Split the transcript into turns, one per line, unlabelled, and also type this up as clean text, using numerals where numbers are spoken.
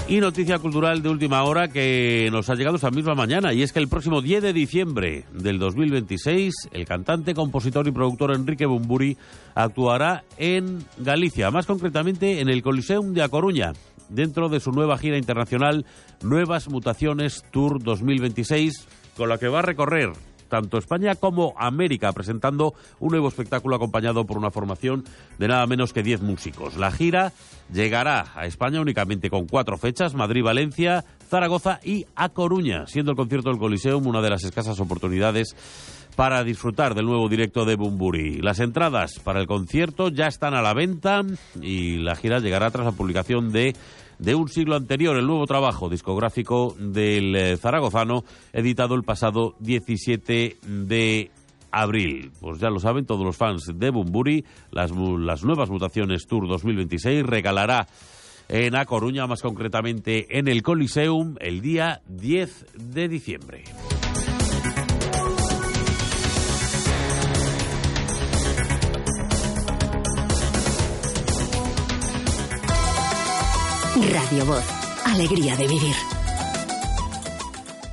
Y noticia cultural de última hora que nos ha llegado esta misma mañana, y es que el próximo 10 de diciembre del 2026 el cantante, compositor y productor Enrique Bumburi actuará en Galicia, más concretamente en el Coliseum de A Coruña, dentro de su nueva gira internacional Nuevas Mutaciones Tour 2026, con la que va a recorrer tanto España como América, presentando un nuevo espectáculo acompañado por una formación de nada menos que 10 músicos. La gira llegará a España únicamente con 4 fechas: Madrid, Valencia, Zaragoza y A Coruña, siendo el concierto del Coliseum una de las escasas oportunidades para disfrutar del nuevo directo de Bumburi. Las entradas para el concierto ya están a la venta y la gira llegará tras la publicación de Un siglo anterior, el nuevo trabajo discográfico del zaragozano, editado el pasado 17 de abril. Pues ya lo saben todos los fans de Bumburi, las Nuevas Mutaciones Tour 2026 regalará en A Coruña, más concretamente en el Coliseum, el día 10 de diciembre.
Radio Voz, alegría de vivir.